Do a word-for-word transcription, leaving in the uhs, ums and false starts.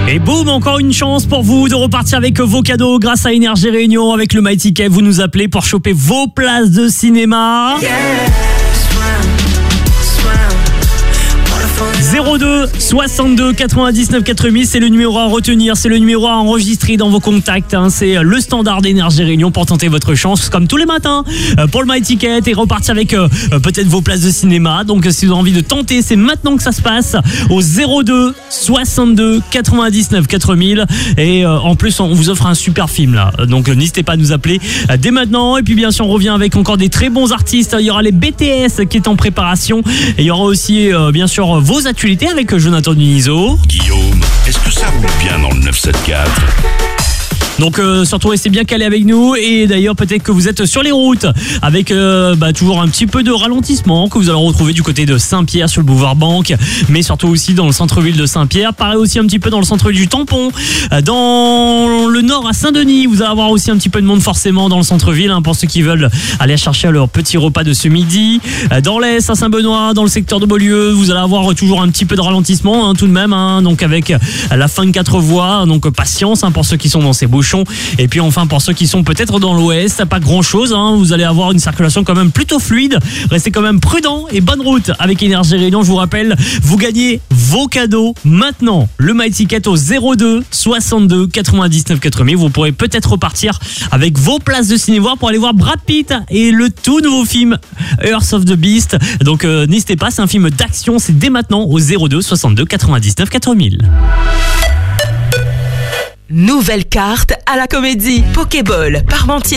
Et boum, encore une chance pour vous de repartir avec vos cadeaux grâce à Énergie Réunion. Avec le My Ticket, vous nous appelez pour choper vos places de cinéma. Yeah. zéro deux soixante-deux quatre-vingt-dix-neuf quatre mille, c'est le numéro à retenir, c'est le numéro à enregistrer dans vos contacts, hein. C'est le standard d'Énergie Réunion pour tenter votre chance comme tous les matins pour le My Ticket et repartir avec euh, peut-être vos places de cinéma. Donc si vous avez envie de tenter, c'est maintenant que ça se passe au zéro deux soixante-deux quatre-vingt-dix-neuf quatre mille et euh, en plus on vous offre un super film là, donc euh, n'hésitez pas à nous appeler euh, dès maintenant. Et puis bien sûr on revient avec encore des très bons artistes. Il y aura les B T S qui est en préparation et il y aura aussi euh, bien sûr vos actualités avec Jonathan Dunizo. Guillaume, est-ce que ça roule bien dans le neuf cent soixante-quatre ? Donc euh, surtout restez bien calés avec nous et d'ailleurs peut-être que vous êtes sur les routes avec euh, bah, toujours un petit peu de ralentissement que vous allez retrouver du côté de Saint-Pierre sur le boulevard Banque, mais surtout aussi dans le centre-ville de Saint-Pierre, pareil aussi un petit peu dans le centre-ville du Tampon, dans le nord à Saint-Denis, vous allez avoir aussi un petit peu de monde forcément dans le centre-ville, hein, pour ceux qui veulent aller chercher leur petit repas de ce midi. Dans l'Est à Saint-Benoît, dans le secteur de Beaulieu, vous allez avoir toujours un petit peu de ralentissement, hein, tout de même, hein, donc avec la fin de quatre voies, donc patience, hein, pour ceux qui sont dans ces bouchons. Et puis enfin pour ceux qui sont peut-être dans l'ouest, pas grand chose, hein, vous allez avoir une circulation quand même plutôt fluide. Restez quand même prudent et bonne route avec Énergie Réunion. Je vous rappelle, vous gagnez vos cadeaux maintenant. Le My Ticket au zéro deux soixante-deux quatre-vingt-dix-neuf quatre mille. Vous pourrez peut-être repartir avec vos places de ciné voir pour aller voir Brad Pitt et le tout nouveau film Earth of the Beast. Donc euh, n'hésitez pas, c'est un film d'action, c'est dès maintenant au zéro deux soixante-deux quatre-vingt-dix-neuf quatre mille. Nouvelle carte à la Comédie. Pokéball, Parmentier.